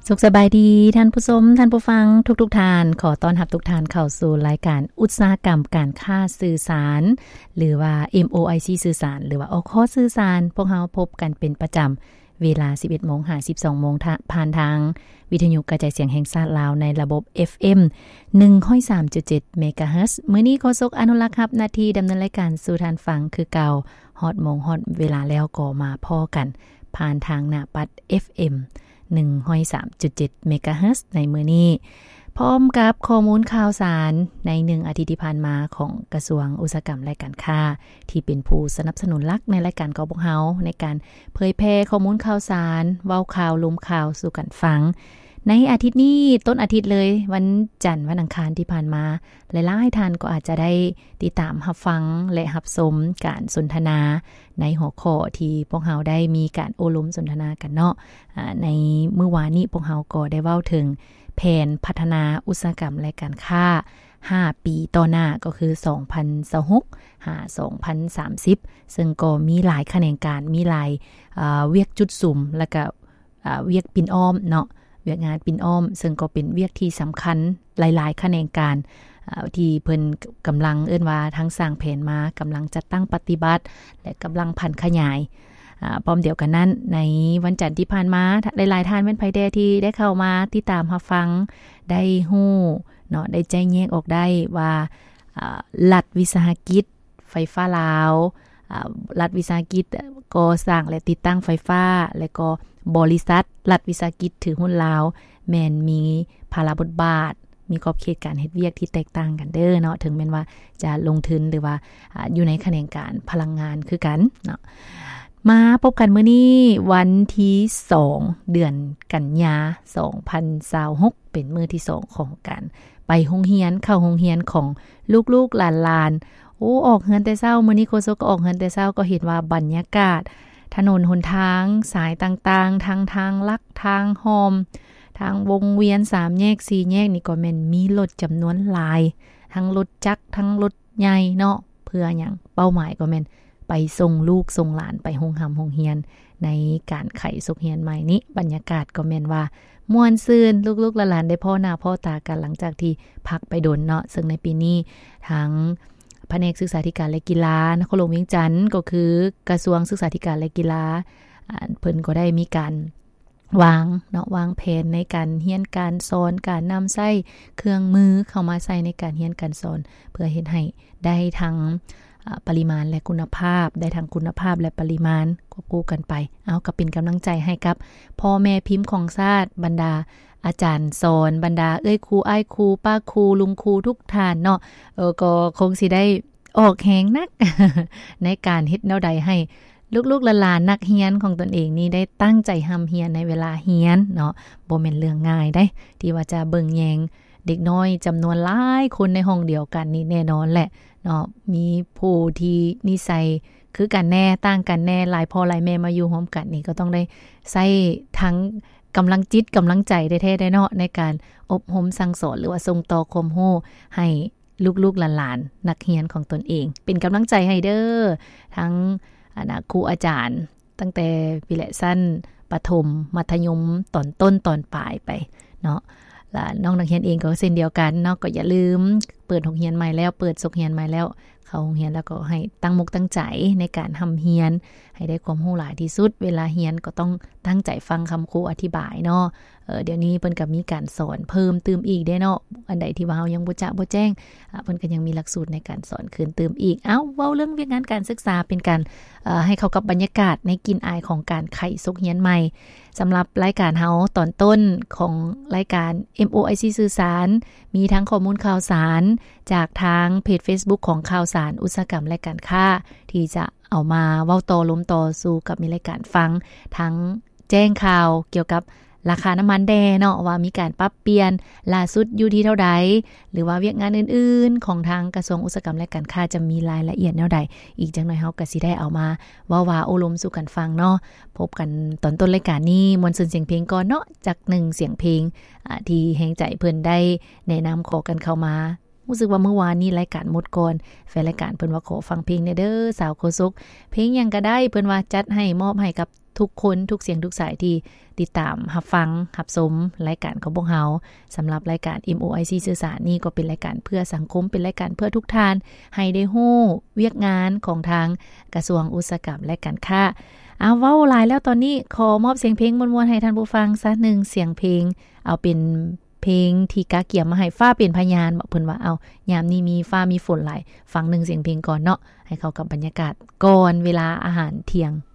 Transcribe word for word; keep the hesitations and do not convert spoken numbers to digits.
สุขสบายดีท่านผู้ชมท่านผู้ฟังทุกๆทท่านขอต้อนรับทุกท่านเข้าสู่รายการอุตสาหกรรมการค้าสื่อสารหรือว่า เอ็ม โอ ไอ ซี สื่อสารหรือว่าอคสื่อสารพวกเราพบกันเป็นประจำเวลา สิบเอ็ดโมง ถึงสิบสองโมงผ่านทางวิทยุกระจายเสียงแห่งชาติลาวในระบบ เอฟ เอ็ม หนึ่งร้อยสามจุดเจ็ด เมกะเฮิรตซ์มื้อนี้ขอสกอนุรักษ์ครับหน้าที่ดำเนินรายการสู่ท่านฟังคือเก่าฮอดโมงฮอดเวลาแล้วก็มาพ้อกันผ่านทางหน้าปัด เอฟ เอ็มหนึ่งร้อยสามจุดเจ็ด เมกะเฮิรตซ์ในมื้อนี้พร้อมกับข้อมูลข่าวสารในหนึ่งอาทิตย์ที่ผ่านมาของกระทรวงอุตสาหกรรมและการค้าที่เป็นผู้สนับสนุนหลักในรายการของพวกเฮาในการเผยแพร่ข้อมูลข่าวสารเว้าข่าวลมข่าวสู่กันฟังในอาทิตย์นี้ต้นอาทิตย์เลยวันจันทร์วันอังคารที่ผ่านมาหลายๆท่านก็อาจจะได้ติดตามรับฟังและรับชมการสนทนาในหัวข้อที่พวกเฮาได้มีการโอลมสนทนากันเนาะในเมื่อวานนี้พวกเฮาก็ได้เว้าถึงแผนพัฒนาอุตสาหกรรมและการค้าห้าปีต่อหน้าก็คือสองพันยี่สิบหก หาสองพันสามสิบซึ่งก็มีหลายแขนงการมีหลายเอ่อเวียกจุดสุ่มแล้วก็เอ่อเวียกปิ่นอ้อมเนาะเวียกงานปิ่นอ้อมซึ่งก็เป็นเวียกที่สำคัญหลายๆแขนงการที่เพิ่นกำลังเอิ้นว่าทั้งสร้างแผนมากำลังจัดตั้งปฏิบัติและกำลังพันขยายพร้อมเดียวกันนั้นในวันจันทร์ที่ผ่านมาหลายๆท่านเป็นไผแดที่ได้เข้ามาติดตามรับฟังได้ฮู้เนาะได้แจ้งแยกออกได้ว่ารัฐวิสาหกิจไฟฟ้าลาวรัฐวิสาหกิจก่อสร้างและติดตั้งไฟฟ้าและก็บริษัทรัฐวิสาหกิจถือหุ้นลาวแม่นมีภาระบทบาทมีขอบเขตการเฮ็ดเวียกที่แตกต่างกันเด้อเนาะถึงแม้นว่าจะลงทุนหรือว่าอยู่ในแขนงการพลังงานคือกันเนาะมาพบกันมื้อนี้วันที่สองเดือนกันยาสองพันยี่สิบหกเป็นมื้อที่สองของการไปโรงเรียนเข้าโรงเรียนของลูกๆหลานๆโอ้ออกเฮือนแต่เช้ามื้อนี้โคโซก็ออกเฮือนแต่เช้าก็เห็นว่าบรรยากาศถนนหนทางสายต่างๆทางทางลักทางหอมทางวงเวียนสามแยกสี่แยกนี่ก็แม่นมีรถจำนวนหลายทั้งรถจักรทั้งรถใหญ่เนาะเพื่อหยังเป้าหมายก็แม่นไปส่งลูกส่งหลานไปโรงหำโรงเรียนในการไขสุขเรียนใหม่นี้บรรยากาศก็แม่นว่าม่วนซื่นลูกๆหลานๆได้พ่อหน้าพ่อตากันหลังจากที่พักไปดนเนาะซึ่งในปีนี้ทั้งแผนกศึกษาธิการและกีฬานครหลวงเวียงจันทน์ก็คือกระทรวงศึกษาธิการและกีฬาเพิ่นก็ได้มีการวางเนาะวางแผนในการเรียนการสอนการนำใช้เครื่องมือเข้ามาใช้ในการเรียนการสอนเพื่อเฮ็ดให้ได้ทั้งปริมาณและคุณภาพได้ทั้งคุณภาพและปริมาณควบคู่กันไปเอาก็เป็นกำลังใจให้กับพ่อแม่พิมพ์ของชาติบรรดาอาจารย์สอนบรรดาเอ้ยครูอ้ายครูป้าครูลุงครูทุกท่านเนาะเออก็คงสิได้ออกแฮงนัก ในการเฮ็ดแนวใดให้ลูกๆหลานๆนักเรียนของตนเองนี่ได้ตั้งใจทำเรียนในเวลาเรียนเนาะบ่แม่นเรื่องง่ายได้ที่ว่าจะเบิ่งแยงเด็กน้อยจำนวนหลายคนในห้องเดียวกันนี่แน่นอนแหละเนาะมีผู้ที่นิสัยคือกันแน่ต่างกันแน่หลายพ่อหลายแม่มาอยู่ร่วมกันนี่ก็ต้องได้ใช้ทั้งกำลังจิตกำลังใจแท้ๆได้เนาะในการอบรมสั่งสอนหรือว่าส่งต่อความรู้ให้ลูกๆหลานๆนักเรียนของตนเองเป็นกำลังใจให้เด้อทั้งนะครูอาจารย์ตั้งแต่วิละสั้นประถมมัธยมตอนต้นตอนปลายไปเนาะแล้วน้องนักเรียนเองก็เช่นเดียวกันเนาะก็อย่าลืมเปิดโรงเรียนใหม่แล้วเปิดโรงเรียนใหม่แล้วเข้าโรงเรียนแล้วก็ให้ตั้งมุกตั้งใจในการทำเรียนให้ได้ความรู้หลายที่สุดเวลาเรียนก็ต้องตั้งใจฟังคำครูอธิบายเนาะเออเดี๋ยวนี้เพิ่นก็มีการสอนเพิ่มเติมอีกได้เนาะอันใดที่ว่าเฮายังบ่จะบ่แจ้งอ่ะเพิ่นก็ยังมีหลักสูตรในการสอนคืนเติมอีกเอ้าเว้าเรื่องเวียกงานการศึกษาเป็นการเอ่อให้เข้ากับบรรยากาศในกลิ่นอายของการไขสุขเรียนใหม่สำหรับรายการเฮาตอนต้นของรายการ เอ็ม โอ ไอ ซี สื่อสารมีทั้งข้อมูลข่าวสารจากทางเพจ Facebook ของข่าวสารอุตสาหกรรมและการค้าที่จะเอามาเว้าต่อล้มต่อสู่กับมีรายการฟังทั้งแจ้งข่าวเกี่ยวกับราคาน้ำมันแดเนาะว่ามีการปรับเปลี่ยนล่าสุดอยู่ที่เท่าใดหรือว่าเวียกงานอื่นๆของทางกระทรวงอุตสาหกรรมและการค้าจะมีรายละเอียดแนวใดอีกจังหน่อยเฮาก็สิได้เอามาว่าว่าโอลมสู่กันฟังเนาะพบกันตอนต้นรายการนี้มวลซึนเสียงเพลงก่อนเนาะจากหนึ่งเสียงเพลงอ่าที่แฮงใจเพิ่นได้แนะนำขอกันเข้ามารู้สึกว่าเมื่อวานนี้รายการหมดก่อนแฟนรายการเพิ่นว่าขอฟังเพลงเด้อสาวโคซกเพลงหยังก็ได้เพิ่นว่าจัดให้มอบให้กับทุกคนทุกเสียงทุกสายที่ติดตามรับฟังรับชมรายการของพวกเฮาสำหรับรายการ เอ็ม โอ ไอ ซี สื่อสารนี่ก็เป็นรายการเพื่อสังคมเป็นรายการเพื่อทุกท่านให้ได้ฮู้เวียกงานของทางกระทรวงอุตสาหกรรมและการค้าอ้าวเว้าหลายแล้วตอนนี้ขอมอบเสียงเพลงม่วนๆให้ท่านผู้ฟังสักหนึ่งเสียงเพลงเอาเป็นเพลงที่กาเกียมมาให้ฟ้าเป็นพยานบอกเพิ่นว่าเอายามนี้มีฟ้ามีฝนหลายฟังหนึ่งเสียงเพลงก่อนเนาะให้เข้ากับบรรยากาศก่อนเวลาอาหารเที่ยง